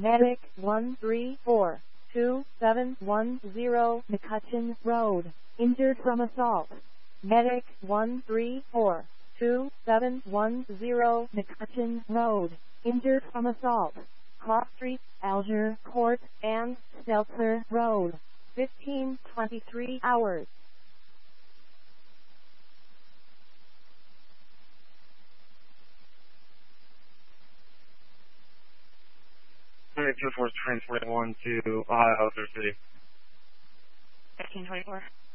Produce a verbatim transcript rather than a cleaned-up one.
Medic one three four two seven one zero McCutcheon Road. Injured from assault. Medic one three four two seven one zero McCutcheon Road. Injured from assault. Cross Street, Alger Court, and Stelzer Road. fifteen twenty-three hours. Two Force transport one to Ohio, City. fifteen twenty-four.